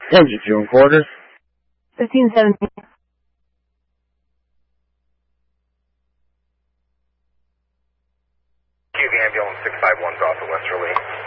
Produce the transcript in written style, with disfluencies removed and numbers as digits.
Engine fuel quarters. 1517. QV ambulance 651 off of Westerly.